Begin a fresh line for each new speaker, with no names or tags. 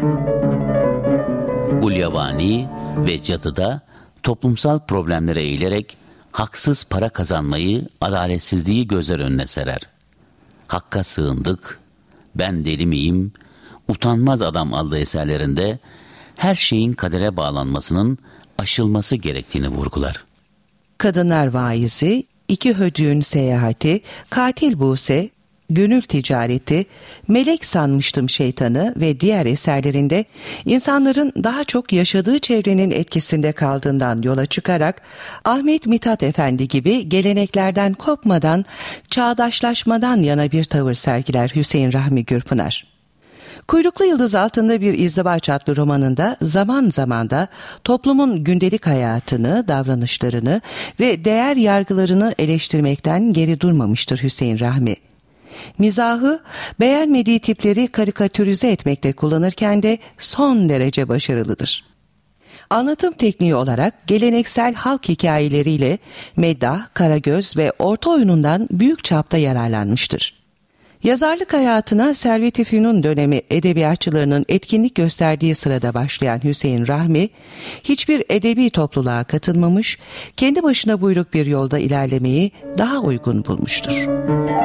Gulyabani ve Cadı'da toplumsal problemlere eğilerek haksız para kazanmayı, adaletsizliği gözler önüne serer. Hakka sığındık, ben deli miyim, utanmaz adam adlı eserlerinde her şeyin kadere bağlanmasının aşılması gerektiğini vurgular.
Kadınlar Vaizi, İki Hödüğün Seyahati, Katil Buse, Gönül Ticareti, Melek Sanmıştım Şeytanı ve diğer eserlerinde insanların daha çok yaşadığı çevrenin etkisinde kaldığından yola çıkarak Ahmet Mithat Efendi gibi geleneklerden kopmadan, çağdaşlaşmadan yana bir tavır sergiler Hüseyin Rahmi Gürpınar. Kuyruklu Yıldız Altında Bir İzdivaç adlı romanında zaman zaman da toplumun gündelik hayatını, davranışlarını ve değer yargılarını eleştirmekten geri durmamıştır Hüseyin Rahmi. Mizahı beğenmediği tipleri karikatürize etmekte kullanırken de son derece başarılıdır. Anlatım tekniği olarak geleneksel halk hikayeleriyle meddah, karagöz ve orta oyunundan büyük çapta yararlanmıştır. Yazarlık hayatına Servet-i Fünun dönemi edebiyatçılarının etkinlik gösterdiği sırada başlayan Hüseyin Rahmi, hiçbir edebi topluluğa katılmamış, kendi başına buyruk bir yolda ilerlemeyi daha uygun bulmuştur.